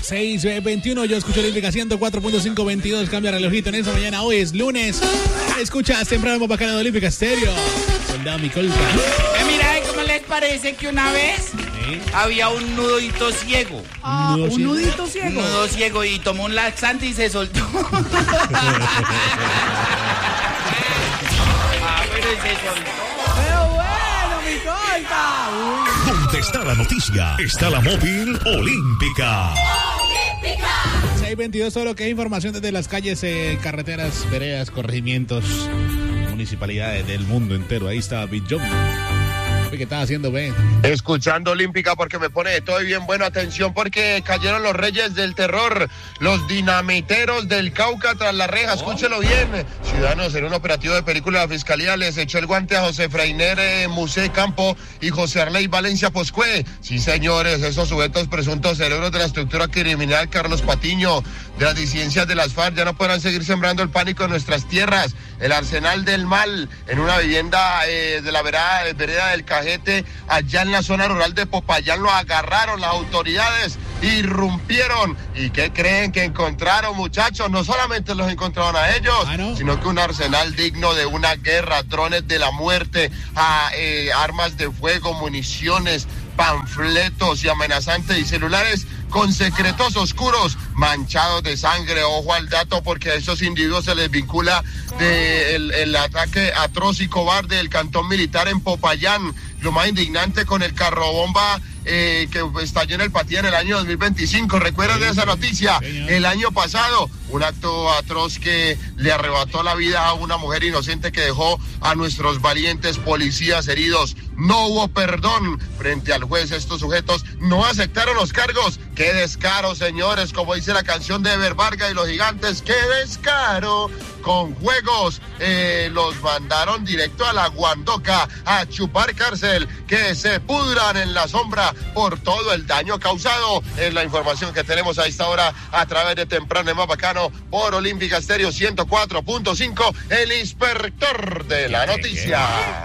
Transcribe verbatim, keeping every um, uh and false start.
seis veintiuno, yo escucho Olímpica ciento cuatro punto cinco veintidós, cambia relojito en esa mañana, hoy es lunes. Escuchas temprano bacano de Olímpica Estéreo. Soldado Micolta. Eh, mira, ¿cómo les parece que una vez ¿sí? había un nudito ciego? Ah, ¿Un un ciego? nudito ciego. Un nudo ciego y tomó un laxante y se soltó. Ah, pero se soltó. Pero bueno, mi corta. Donde está la noticia, está la móvil Olímpica. seis veintidós, todo lo que es información desde las calles, eh, carreteras, veredas, corregimientos, municipalidades del mundo entero. Ahí está Big John. ¿Qué estás haciendo, Ben? Escuchando Olímpica porque me pone de todo y bien bueno. Atención porque cayeron los reyes del terror, los dinamiteros del Cauca tras la reja. Escúchelo bien. Ciudadanos en un operativo de película de la Fiscalía les echó el guante a José Freiner eh, Musé Campo y José Arley Valencia Poscue. Sí, señores, esos sujetos presuntos cerebros de la estructura criminal Carlos Patiño, de las disidencias de las FARC, ya no podrán seguir sembrando el pánico en nuestras tierras. El arsenal del mal en una vivienda eh, de la vereda, vereda del Cajete, allá en la zona rural de Popayán, lo agarraron las autoridades, irrumpieron. ¿Y qué creen que encontraron, muchachos? No solamente los encontraron a ellos, ¿Ah, no? sino que un arsenal digno de una guerra, drones de la muerte, a, eh, armas de fuego, municiones, panfletos y amenazantes y celulares con secretos oscuros manchados de sangre. Ojo al dato porque a esos individuos se les vincula de el, el ataque atroz y cobarde del cantón militar en Popayán. Lo más indignante con el carro bomba eh, que estalló en el Patía en el año dos mil veinticinco. ¿Recuerdan de esa noticia? El año pasado, un acto atroz que le arrebató la vida a una mujer inocente que dejó a nuestros valientes policías heridos. No hubo perdón frente al juez. Estos sujetos no aceptaron los cargos. ¡Qué descaro, señores! Como dice la canción de Ever Vargas y los Gigantes, ¡qué descaro! Con juegos eh, los mandaron directo a la Guandoca a chupar cárcel, que se pudran en la sombra por todo el daño causado. Es la información que tenemos a esta hora a través de Temprano y Más Bacano por Olímpica Estéreo ciento cuatro punto cinco, el inspector de la noticia.